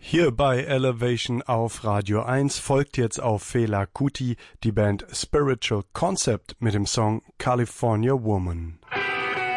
Hier bei Elevation auf Radio 1 folgt jetzt auf Fela Kuti die Band Spiritual Concept mit dem Song California Woman.